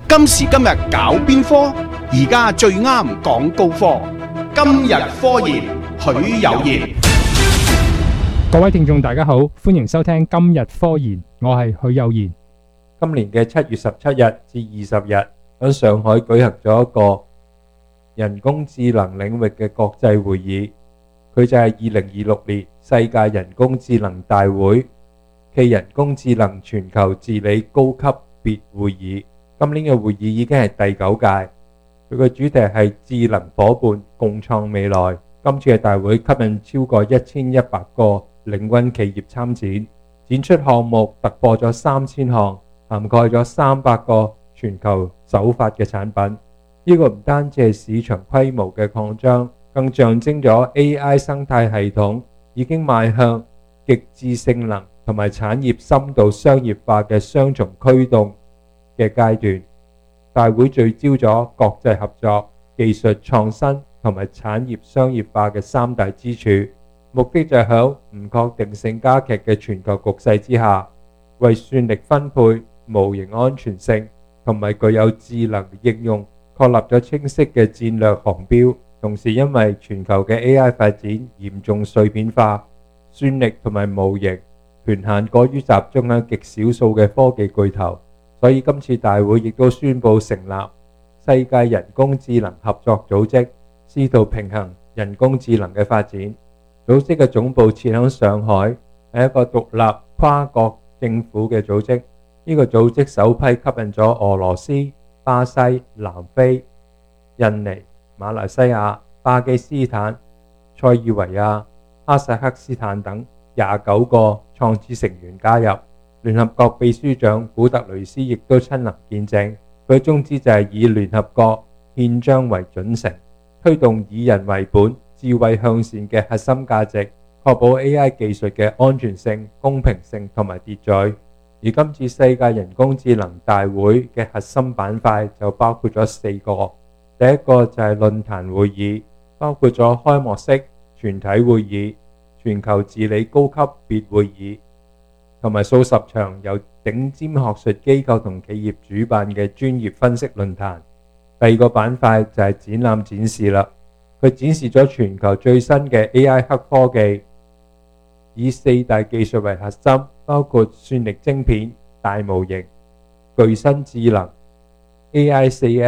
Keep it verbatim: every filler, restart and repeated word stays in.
今時今日搞邊科？而家最啱講高科。今日科研，許有業。 各位聽眾大家好，歡迎收聽今日科研，我係許有業。 今年嘅七月十七日至二十日，喺上海舉行咗一個人工智能領域嘅國際會議，佢就係二零二六年世界人工智能大會暨人工智能全球治理高級別會議。今年嘅會議已經係第九屆，佢嘅主題係智能夥伴共創未來。今次嘅大會吸引超過一千一百個領軍企業參展，展出項目突破咗三千項，涵蓋咗三百個全球首發嘅產品。呢個唔單止係市場規模嘅擴張，更象徵咗 A I 生態系統已經邁向極致性能同埋產業深度商業化嘅雙重驅動嘅階段。大會聚焦咗國際合作、技術創新同埋產業商業化嘅三大支柱，目的就係喺唔確定性加劇嘅全球局勢之下，為算力分配、模型安全性同埋具有智能應用確立咗清晰嘅戰略航標。同時因為全球嘅 A I 發展嚴重碎片化，算力同埋模型權限過於集中喺極少數嘅科技巨頭，所以今次大會亦都宣布成立世界人工智能合作組織，試圖平衡人工智能嘅發展。組織嘅總部設喺上海，係一個獨立跨國政府嘅組織。呢個組織首批吸引咗俄羅斯、巴西、南非、印尼、馬來西亞、巴基斯坦、塞爾維亞、哈薩克斯坦等廿九個創始成員加入。聯合國秘書長古特雷斯亦都親臨見證。佢嘅宗旨就係以聯合國憲章為準繩，推動以人為本、智慧向善嘅核心價值，確保 A I 技術嘅安全性、公平性同埋秩序。而今次世界人工智能大會嘅核心板塊就包括咗四個。第一個就係論壇會議，包括咗開幕式、全體會議、全球治理高級別會議，同埋數十場由頂尖學術機構同企業主辦嘅專業分析論壇。第二個板塊就係展覽展示啦，佢展示咗全球最新嘅 A I 黑科技，以四大技術為核心，包括算力晶片、大模型、具身智能、A I 四